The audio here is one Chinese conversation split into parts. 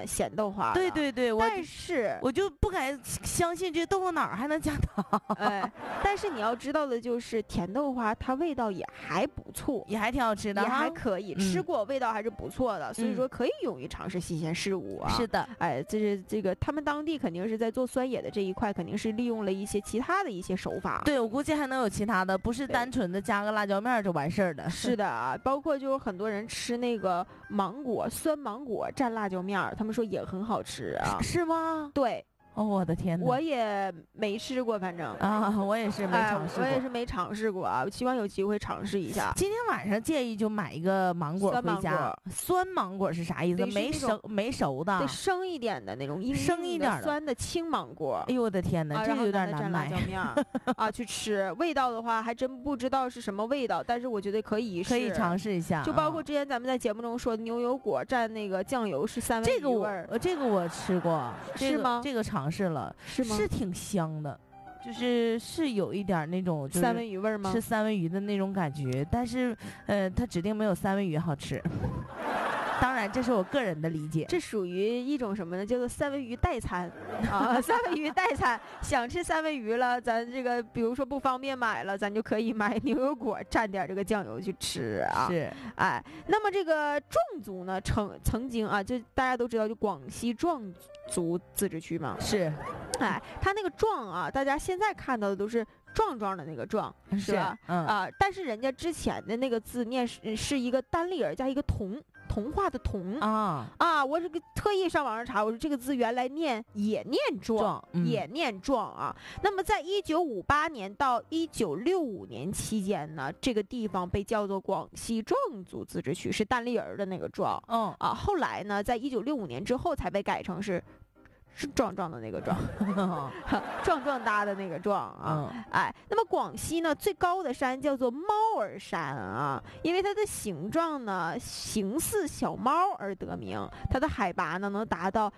咸豆花。 对对对， 但是我就不敢相信这豆腐脑还能加糖。 但是你要知道的就是甜豆花它味道也还不错， 也还挺好吃的， 也还可以，吃过味道还是不错的，所以说可以勇于尝试新鲜事物啊。 是的， 这个他们当地肯定是在做酸野的这一块，肯定是利用了一些其他的一些手法。 对，我估计还能有其他的，不是单纯的加个辣椒面就完事儿的。 是的啊，包括就是很多人吃那个酸芒果蘸辣椒面，他们说也很好吃啊。 是吗？ 对。 哦，我的天哪！ 我也没吃过，反正我也是没尝试过， 我也是没尝试过啊，我希望有机会尝试一下。 今天晚上建议就买一个芒果回家。酸芒果是啥意思？没熟的， 得生一点的那种， 生一点酸的青芒果。 哎呦我的天哪，这个有点难买。 蘸辣椒面去吃，味道的话还真不知道是什么味道，但是我觉得可以尝试一下。 就包括之前咱们在节目中说的牛油果蘸那个酱油是三文鱼味儿， 这个我吃过， 是吗？ 这个尝试了， 是吗？ 是挺香的，是有一点那种三文鱼味吗？ 是三文鱼的那种感觉，但是它指定没有三文鱼好吃。当然，这是我个人的理解。 这属于一种什么呢？叫做三文鱼代餐啊！三文鱼代餐，想吃三文鱼了，咱这个比如说不方便买了，咱就可以买牛油果蘸点这个酱油去吃啊。 是， 那么这个壮族呢，曾经啊，就大家都知道，就广西壮族自治区嘛。 是， 他那个壮啊，大家现在看到的都是壮壮的那个壮，是吧？但是人家之前的那个字念是一个单立人加一个童话的童我这个特意上网上查，我说这个字原来也念壮，也念壮啊。那么在1958年到1965年期间呢，这个地方被叫做广西壮族自治区，是单立人的那个壮。后来呢，在1965年之后才被改成是壮壮的那个壮，壮壮搭的那个壮啊。那么广西呢最高的山叫做猫儿山啊，因为它的形状呢形似小猫而得名，它的海拔呢能达到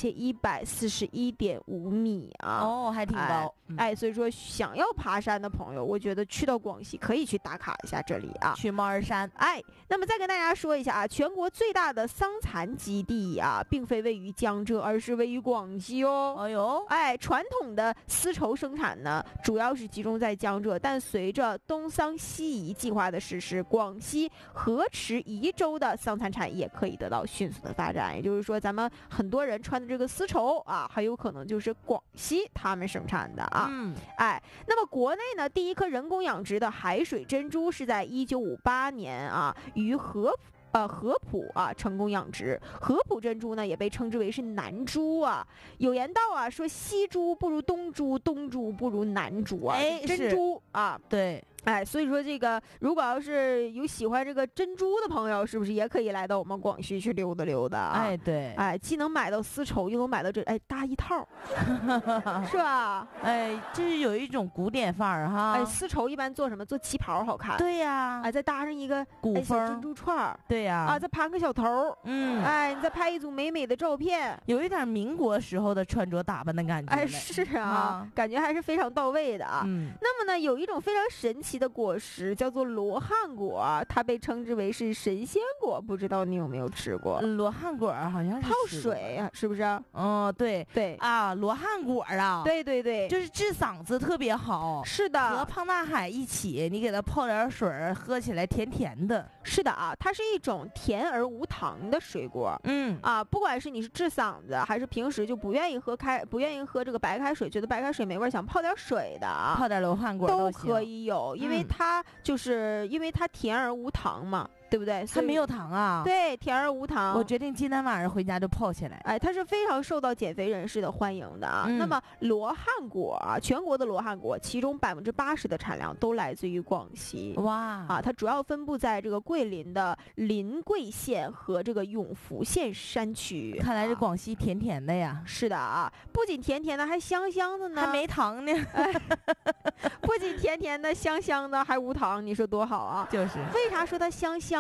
2141.5米啊。 还挺高。 所以说想要爬山的朋友，我觉得去到广西可以去打卡一下这里啊， 去猫儿山。 那么再跟大家说一下啊，全国最大的桑蚕基地啊，并非位于江浙，而是位于广西哦。传统的丝绸生产呢，主要是集中在江浙，但随着东桑西移计划的实施，广西河池宜州的桑蚕产业可以得到迅速的发展。也就是说，咱们很多人穿的这个丝绸啊，很有可能就是广西他们生产的啊。那么国内呢，第一颗人工养殖的海水珍珠是在1958年啊，于合浦啊成功养殖。合浦珍珠呢也被称之为是南珠啊。有言道啊，说西珠不如东珠，东珠不如南珠啊。珍珠啊， 对。 所以说这个如果要是有喜欢这个珍珠的朋友，是不是也可以来到我们广西去溜达溜达啊？ 对， 既能买到丝绸，又能买到这搭一套，是吧？ 这是有一种古典范儿哈。 丝绸一般做什么？做旗袍好看。 对呀。 再搭上一个古风珍珠串儿。 对呀。 再盘个小头。你再拍一组美美的照片， 有一点民国时候的穿着打扮的感觉。 是啊，感觉还是非常到位的啊。那么呢，有一种非常神奇的果实叫做罗汉果，它被称之为是神仙果，不知道你有没有吃过？ 罗汉果好像是泡水啊，是不是？ 对啊，罗汉果啊， 对对对， 就是治嗓子特别好。 是的， 和胖大海一起，你给它泡点水，喝起来甜甜的。 是的啊，它是一种甜而无糖的水果。不管是你是治嗓子，还是平时就不愿意喝这个白开水，觉得白开水没味，想泡点水的啊， 泡点罗汉果都可以有，因为它甜而无糖嘛。对不对？ 它没有糖啊。 对，甜而无糖。 我决定今天晚上回家就泡起来。 它是非常受到减肥人士的欢迎的啊。那么罗汉果啊，全国的罗汉果，其中80%的产量都来自于广西。它主要分布在这个桂林的临桂县和这个永福县山区。 看来是广西甜甜的呀。 是的啊，不仅甜甜的，还香香的呢。 还没糖呢。 不仅甜甜的、香香的，还无糖，你说多好啊！ 就是。 为啥说它香香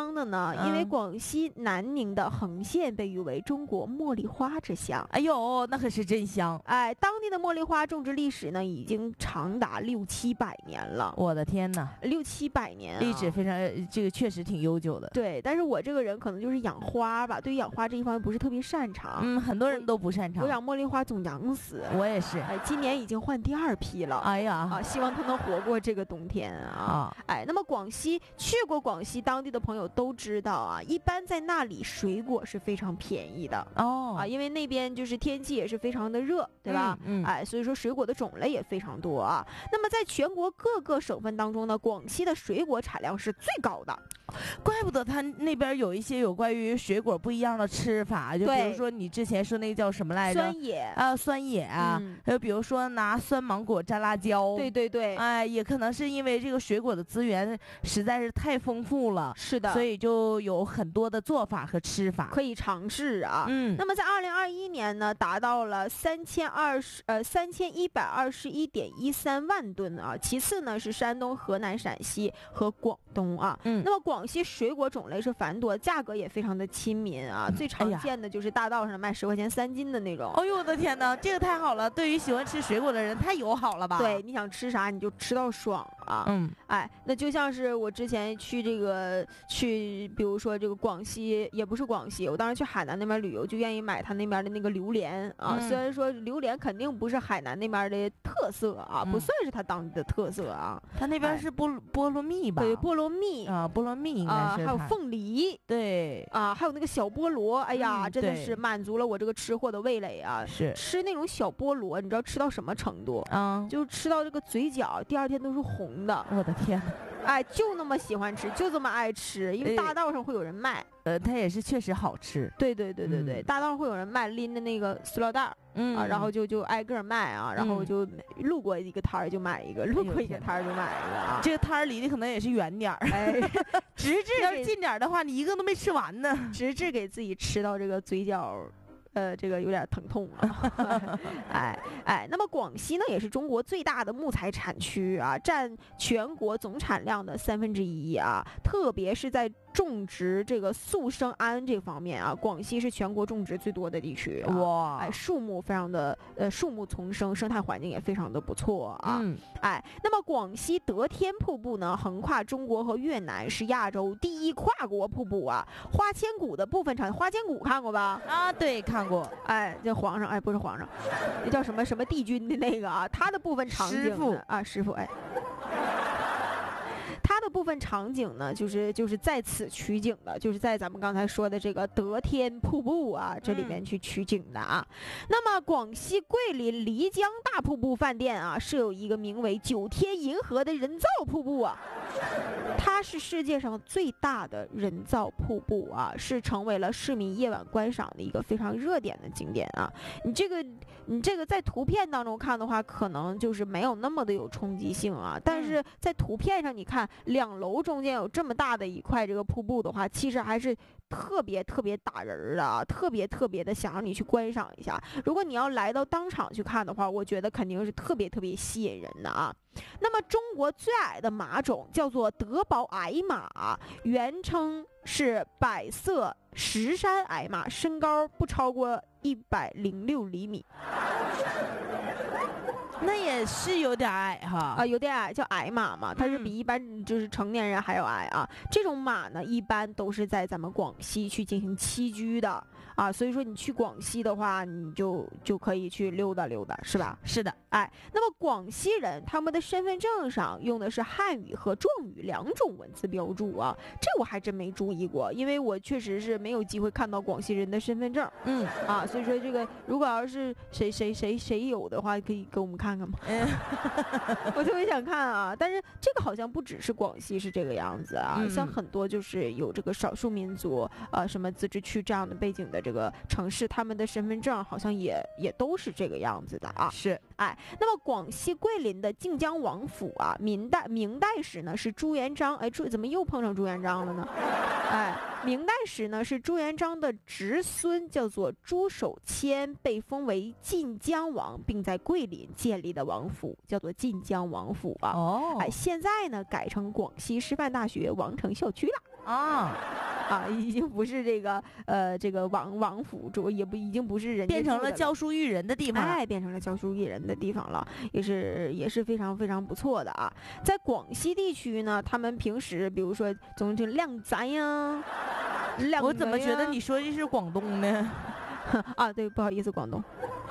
乡的呢？因为广西南宁的横县被誉为中国茉莉花之乡。 哎呦，那可是真香！ 哎，当地的茉莉花种植历史呢，已经长达600-700年了。 我的天哪 ，600-700年、 历史非常，这个确实挺悠久的。 对，但是我这个人可能就是养花吧，对于养花这一方面不是特别擅长。 很多人都不擅长。 我养茉莉花总养死。 我也是。 哎，今年已经换第2批了。 哎呀， 希望它能活过这个冬天啊。哎，那么去过广西当地的朋友都知道啊，一般在那里水果是非常便宜的因为那边就是天气也是非常的热，对吧？哎，所以说水果的种类也非常多啊。那么在全国各个省份当中呢，广西的水果产量是最高的。 怪不得他那边有一些有关于水果不一样的吃法，就比如说你之前说那个叫什么来着？酸野啊，还有比如说拿酸芒果蘸辣椒。 对， 哎，也可能是因为这个水果的资源实在是太丰富了， 是的， 所以就有很多的做法和吃法可以尝试啊。那么在2021年呢，达到了3121.13万吨啊。其次呢是山东、河南、陕西和广东啊。那么广西水果种类是繁多，价格也非常的亲民啊。最常见的就是大道上卖10块钱3斤的那种。 哎呦我的天哪，这个太好了！对于喜欢吃水果的人太友好了吧？ 对，你想吃啥你就吃到爽啊。哎，那就像是我之前去比如说这个广西，也不是广西，我当时去海南那边旅游，就愿意买他那边的那个榴莲啊。虽然说榴莲肯定不是海南那边的特色啊，不算是他当地的特色啊。 他那边是菠萝蜜吧？ 对，菠萝蜜啊，菠萝蜜应该是。 还有凤梨， 对啊，还有那个小菠萝，哎呀，真的是满足了我这个吃货的味蕾啊！ 是吃那种小菠萝，你知道吃到什么程度？就吃到这个嘴角第2天都是红的。 我的天！ 哎，就那么喜欢吃，就这么爱吃，因为大道上会有人卖。 它也是确实好吃。 对，大道上会有人卖，拎着那个塑料袋然后就挨个卖啊，然后就路过一个摊儿就买一个，路过一个摊儿就买一个啊。 这个摊儿离的可能也是远点儿， 哎，直至要是近点儿的话，你一个都没吃完呢， 直至给自己吃到这个嘴角。这个有点疼痛啊。哎，那么广西呢也是中国最大的木材产区啊，占全国总产量的1/3啊，特别是在种植这个速生桉这方面啊，广西是全国种植最多的地区哇！ 哎，树木非常的树木丛生，生态环境也非常的不错啊。哎，那么广西德天瀑布呢，横跨中国和越南，是亚洲第1跨国瀑布啊。花千骨的部分花千骨看过吧？ 啊，对，看过。 哎，这皇上，哎，不是皇上，那叫什么帝君的那个啊，他的部分场景师傅，哎。它的部分场景呢，就是在此取景的，就是在咱们刚才说的这个德天瀑布啊这里面去取景的啊。那么广西桂林漓江大瀑布饭店啊，设有一个名为9天银河的人造瀑布啊，它是世界上最大的人造瀑布啊，是成为了市民夜晚观赏的一个非常热点的景点啊。你这个在图片当中看的话，可能就是没有那么的有冲击性啊，但是在图片上你看2楼中间有这么大的一块这个瀑布的话，其实还是特别打人的啊，特别的想让你去观赏一下。如果你要来到当场去看的话，我觉得肯定是特别吸引人的啊。那么中国最矮的马种叫做德宝矮马，原称是百色石山矮马，身高不超过106厘米。 那也是有点矮哈啊，有点矮，叫矮马嘛，它是比一般就是成年人还要矮啊。这种马呢，一般都是在咱们广西去进行栖居的啊，所以说你去广西的话，你就可以去溜达溜达，是吧？ 是的， 哎，那么广西人他们的身份证上用的是汉语和壮语2种文字标注啊，这我还真没注意过，因为我确实是没有机会看到广西人的身份证，所以说这个如果要是谁有的话，可以给我们看看吗？我特别想看啊，但是这个好像不只是广西是这个样子啊，像很多就是有这个少数民族什么自治区这样的背景的这个城市，他们的身份证好像也都是这个样子的啊。 是， 哎，那么广西桂林的靖江王府啊，明代时呢是朱元璋，哎，怎么又碰上朱元璋了呢？哎，明代时呢是朱元璋的侄孙叫做朱守谦，被封为晋江王，并在桂林建立的王府叫做晋江王府啊。哎，现在呢改成广西师范大学王城校区了。 已经不是这个王府主，已经不是人家变成了教书育人的地方， 变成了教书育人的地方了，也是非常非常不错的啊。在广西地区呢，他们平时比如说总是靓仔呀， 我怎么觉得你说的是广东呢？ 对，不好意思，广东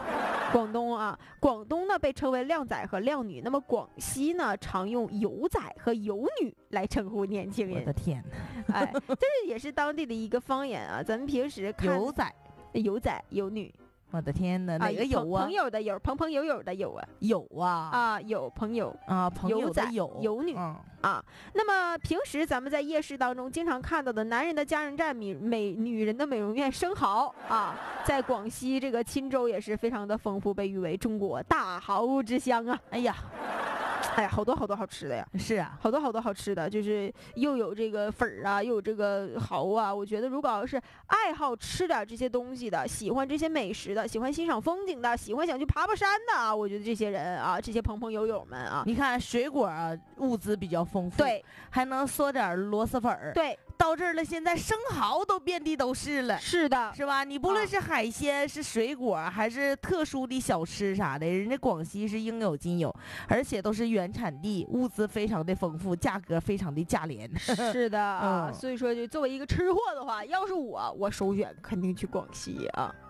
呢被称为靓仔和靓女，那么广西呢常用游仔和游女来称呼年轻人。 我的天哪！ 这也是当地的一个方言啊。咱们平时看游仔游女。 我的天哪，哪个有啊？ 朋友的友，朋朋友友的友啊， 有啊有朋友朋友的游女那么平时咱们在夜市当中经常看到的男人的加油站、女人的美容院生蚝在广西这个钦州也是非常的丰富，被誉为中国大蚝之乡啊！哎呀，好多好多好吃的呀！ 是啊， 好多好多好吃的，就是又有这个粉儿又有这个蚝啊。我觉得如果要是爱好吃点这些东西的，喜欢这些美食的，喜欢欣赏风景的，喜欢想去爬山的我觉得这些人这些朋友们你看水果物资比较丰富， 对， 还能嗦点螺蛳粉儿， 对。 到这儿了，现在生蚝都遍地都是了， 是的， 是吧？你不论是海鲜、是水果，还是特殊的小吃啥的，人家广西是应有尽有，而且都是原产地，物资非常的丰富，价格非常的价廉。 是的所以说就作为一个吃货的话，要是我首选肯定去广西